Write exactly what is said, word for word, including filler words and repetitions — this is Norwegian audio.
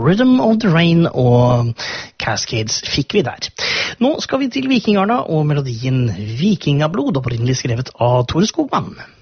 Rhythm of the Rain og Cascades fikk vi der. Nå skal vi til Vikingarna og melodien Vikingablod, opprinnelig skrevet av Tore Skogman.